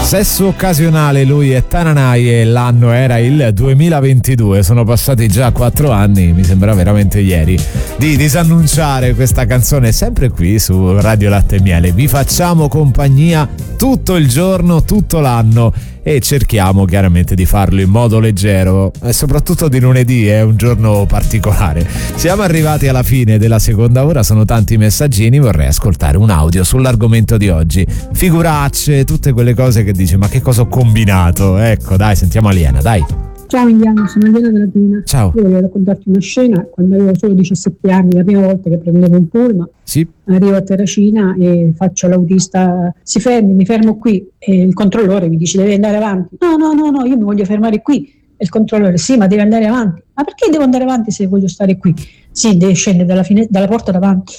Sesso occasionale, lui è Tananai e l'anno era il 2022, sono passati già 4 anni, mi sembra veramente ieri, di disannunciare questa canzone sempre qui su Radio Latte e Miele. Vi facciamo compagnia tutto il giorno, tutto l'anno e cerchiamo chiaramente di farlo in modo leggero e soprattutto di lunedì è un giorno particolare. Siamo arrivati alla fine della seconda ora, sono tanti messaggini, vorrei ascoltare un audio sull'argomento di oggi. Figuracce, tutte quelle cose che dici ma che cosa ho combinato? Ecco, dai, sentiamo Aliena, dai. Ciao Emiliano, sono Aliena della Pina. Ciao. Io voglio raccontarti una scena quando avevo solo 17 anni, la prima volta che prendevo un pullman. Sì. Arrivo a Terracina e faccio l'autista, mi fermo qui e il controllore mi dice devi andare avanti. No, io mi voglio fermare qui. E il controllore, sì, ma devi andare avanti. Ma perché devo andare avanti se voglio stare qui? Sì, devi scendere dalla porta davanti.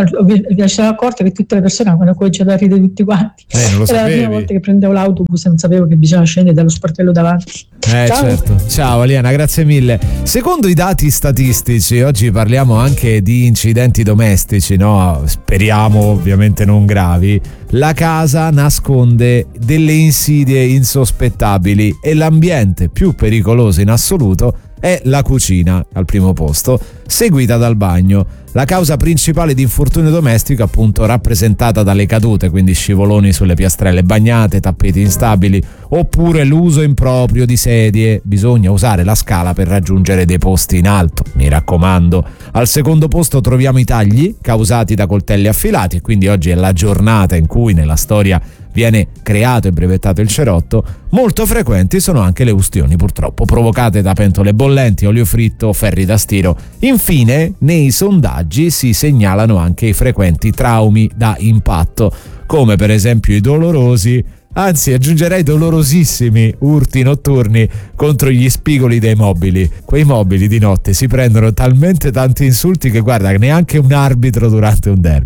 Mi sono accorta che tutte le persone avevano cominciato a ridere tutti quanti. Non lo Era la prima volta che prendevo l'autobus e non sapevo che bisogna scendere dallo sportello davanti. Ciao. Certo. Ciao Aliena, grazie mille. Secondo i dati statistici, oggi parliamo anche di incidenti domestici, no? Speriamo ovviamente non gravi. La casa nasconde delle insidie insospettabili e l'ambiente più pericoloso in assoluto è la cucina, al primo posto, seguita dal bagno. La causa principale di infortunio domestico appunto rappresentata dalle cadute, quindi scivoloni sulle piastrelle bagnate, tappeti instabili oppure l'uso improprio di sedie. Bisogna usare la scala per raggiungere dei posti in alto, mi raccomando. Al secondo posto troviamo i tagli causati da coltelli affilati, quindi oggi è la giornata in cui nella storia viene creato e brevettato il cerotto. Molto frequenti sono anche le ustioni, purtroppo, provocate da pentole bollenti, olio fritto, ferri da stiro. Infine, nei sondaggi si segnalano anche i frequenti traumi da impatto, come per esempio i dolorosi, anzi aggiungerei dolorosissimi urti notturni contro gli spigoli dei mobili. Quei mobili di notte si prendono talmente tanti insulti che guarda, neanche un arbitro durante un derby.